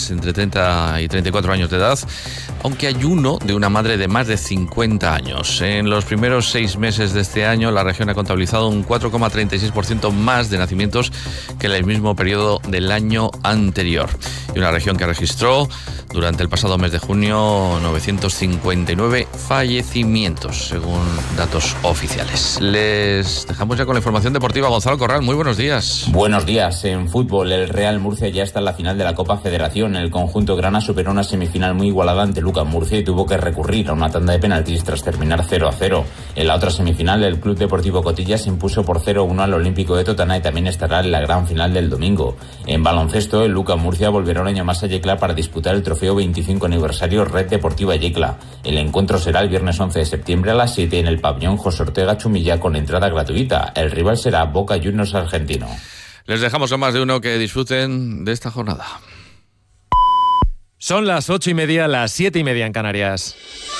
jóvenes entre 30 y 34 años de edad, aunque hay uno de una madre de más de 50 años. En los primeros 6 meses de este año, la región ha contabilizado un 4,36% más de nacimientos que en el mismo periodo del año anterior. Y una región que registró durante el pasado mes de junio 959 fallecimientos, según datos oficiales. Les dejamos ya con la información deportiva. Gonzalo Corral, muy buenos días. Buenos días. En fútbol, el Real Murcia ya está en la final de la Copa Federación. El conjunto grana superó una semifinal muy igualada ante Lucas Murcia y tuvo que recurrir a una tanda de penaltis tras terminar 0-0. En la otra semifinal, el Club Deportivo Cotilla se impuso por 0-1 al Olímpico de Totana y también estará en la gran final del domingo. En baloncesto, el Lucas Murcia volverá un año más a Yecla para disputar el trofeo 25 aniversario Red Deportiva Yecla. El encuentro será el viernes 11 de septiembre a las 7 en el pabellón José Ortega Chumilla con entrada gratuita. El rival será Boca Juniors argentino. Les dejamos a más de uno que disfruten de esta jornada. Son las 8:30, las 7:30 en Canarias.